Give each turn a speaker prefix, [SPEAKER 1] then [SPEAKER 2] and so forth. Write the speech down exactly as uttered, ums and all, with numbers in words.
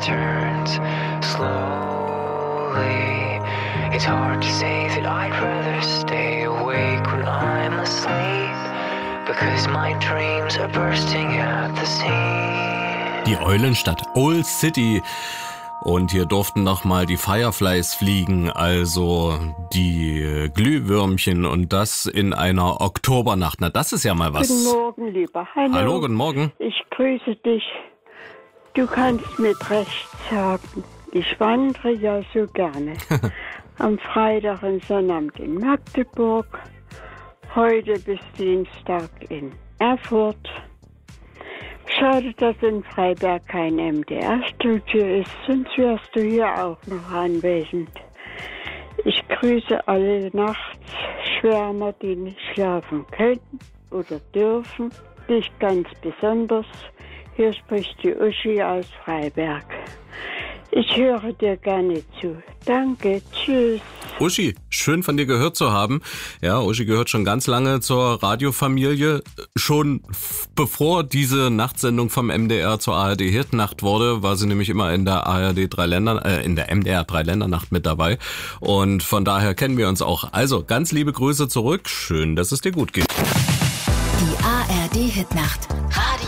[SPEAKER 1] turns slowly. It's hard to say that I'd rather stay awake when I'm asleep, because my dreams are bursting at the seams.
[SPEAKER 2] Die Eulenstadt, Old City. Und hier durften nochmal die Fireflies fliegen, also die Glühwürmchen, und das in einer Oktobernacht. Na, das ist ja mal was.
[SPEAKER 3] Guten Morgen, lieber. Hallo.
[SPEAKER 2] Hallo, guten Morgen.
[SPEAKER 3] Ich grüße dich. Du kannst mit Recht sagen, ich wandere ja so gerne. Am Freitag und Sonnabend in Magdeburg, heute bis Dienstag in Erfurt. Schade, dass in Freiberg kein M D R-Studio ist, sonst wärst du hier auch noch anwesend. Ich grüße alle Nachtschwärmer, die nicht schlafen können oder dürfen. Dich ganz besonders. Hier spricht die Uschi aus Freiberg. Ich höre dir gerne zu. Danke, tschüss.
[SPEAKER 2] Uschi, schön von dir gehört zu haben. Ja, Uschi gehört schon ganz lange zur Radiofamilie. Schon f- bevor diese Nachtsendung vom M D R zur A R D Hitnacht wurde, war sie nämlich immer in der A R D Dreiländer, äh, in der M D R Dreiländernacht mit dabei. Und von daher kennen wir uns auch. Also, ganz liebe Grüße zurück. Schön, dass es dir gut geht.
[SPEAKER 4] Die A R D Hitnacht.